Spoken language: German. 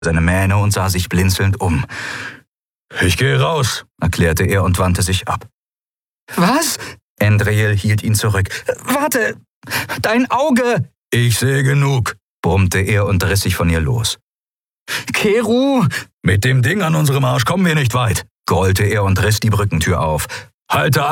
seine Mähne und sah sich blinzelnd um. »Ich gehe raus«, erklärte er und wandte sich ab. »Was?« Andriel hielt ihn zurück. »Warte, dein Auge!« »Ich sehe genug«, brummte er und riss sich von ihr los. »Keru!« »Mit dem Ding an unserem Arsch kommen wir nicht weit«, grollte er und riss die Brückentür auf. »Halte